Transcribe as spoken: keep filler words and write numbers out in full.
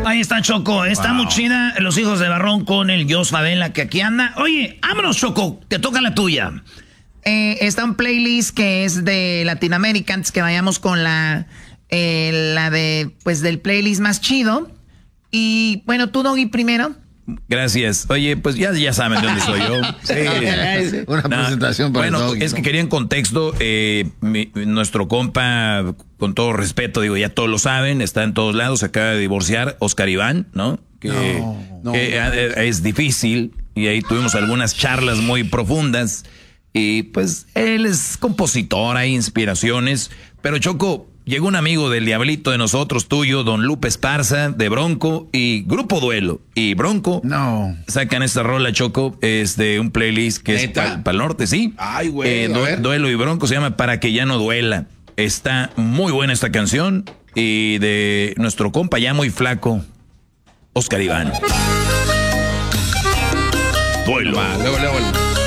Ahí está Choco, está wow. muy chida. Los hijos de Barrón con el Jos Favela que aquí anda. Oye, vámonos Choco, te toca la tuya. Eh, está un playlist que es de Latinoamérica, antes que vayamos con la, eh, la de, pues del playlist más chido. Y bueno, tú Doggy primero. Gracias. Oye, pues ya, ya saben de dónde soy yo. Sí. Una no, presentación para Bueno, Doggy, es ¿no? que quería en contexto, eh, mi, nuestro compa, con todo respeto, digo, ya todos lo saben, está en todos lados, se acaba de divorciar, Oscar Iván, ¿no? Que, no, no, que no. es difícil y ahí tuvimos algunas charlas muy profundas y pues él es compositor, hay inspiraciones, pero Choco... Llegó un amigo del Diablito de nosotros, tuyo, don Lupe Esparza, de Bronco, y Grupo Duelo. Y Bronco no. sacan esta rola, Choco, es de un playlist que ¿Neta? es para el norte, ¿sí? Ay, güey. Eh, du Duelo y Bronco se llama Para que ya no duela. Está muy buena esta canción y de nuestro compa ya muy flaco, Oscar Iván. Duelo. Va, luego, luego.